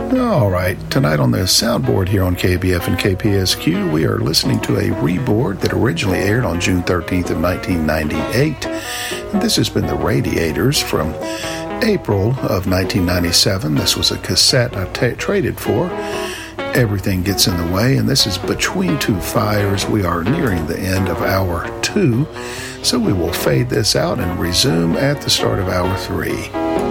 All right, tonight on the soundboard here on KBF and KPSQ, we are listening to a reboard that originally aired on June 13th of 1998. And this has been The Radiators from April of 1997. This was a cassette I traded for. Everything Gets in the Way, and this is Between Two Fires. We are nearing the end of hour 2, so we will fade this out and resume at the start of hour 3.